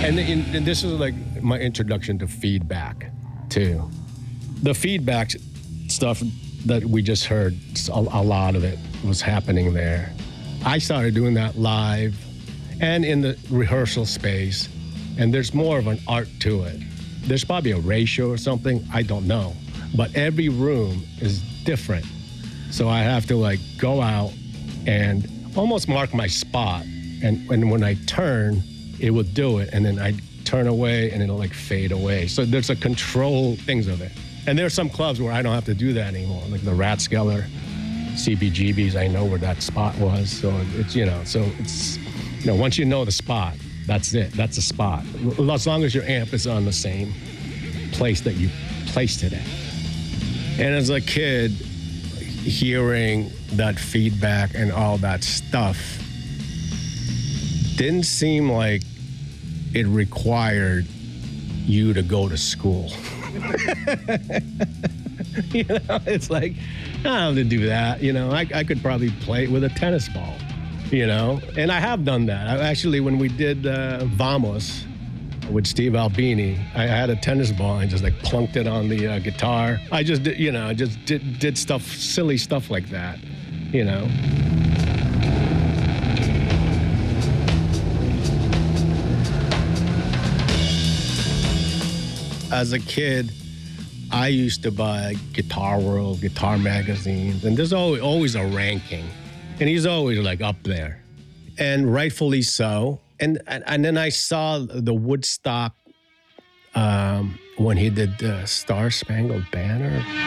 And this is like my introduction to feedback, too. The feedback stuff that we just heard, a lot of it was happening there. I started doing that live and in the rehearsal space, and there's more of an art to it. There's probably a ratio or something, I don't know. But every room is different. So I have to like go out and almost mark my spot. And when I turn, it will do it. And then I turn away and it'll like fade away. So there's a control things of it. And there are some clubs where I don't have to do that anymore. Like the Rathskeller, CBGB's, I know where that spot was. So it's, once you know the spot, that's it. That's the spot. As long as your amp is on the same place that you placed it at. And as a kid, hearing that feedback and all that stuff didn't seem like it required you to go to school. It's like, I don't have to do that. I could probably play it with a tennis ball, and I have done that. Actually, when we did Vamos with Steve Albini, I had a tennis ball and just like plunked it on the guitar. I just did, did stuff, silly stuff like that, As a kid, I used to buy Guitar World, guitar magazines, and there's always a ranking. And he's always like up there, and rightfully so. And then I saw the Woodstock when he did Star Spangled Banner.